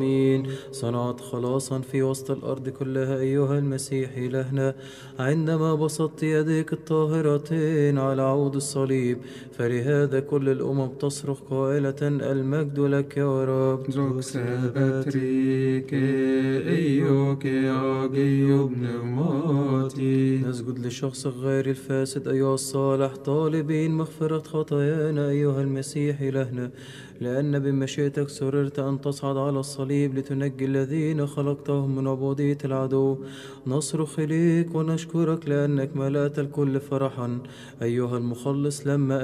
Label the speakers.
Speaker 1: صنعت خلاصا في وسط الأرض كلها أيها المسيح إلهنا، عندما بسطت يديك الطاهرتين على عود الصليب، فلهذا كل الأمم تصرخ قائلة المجد لك يا رب.
Speaker 2: Doxa batrike eioke agio pneumati.
Speaker 1: نسجد لشخصك غير الفاسد أيها الصالح، طالبين مغفرة خطايانا أيها المسيح إلهنا، لأن بمشيئتك سررت أن تصعد على الصليب لتنجي الذين خلقتهم من عبودية العدو. نصرخ إليك ونشكرك لأنك ملأت الكل فرحا أيها المخلص لما